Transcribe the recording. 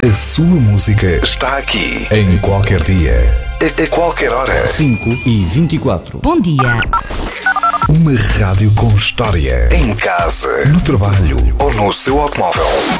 A sua música está aqui, em qualquer dia, a qualquer hora. 5h24. Bom dia. Uma rádio com história. Em casa, no trabalho ou no seu automóvel.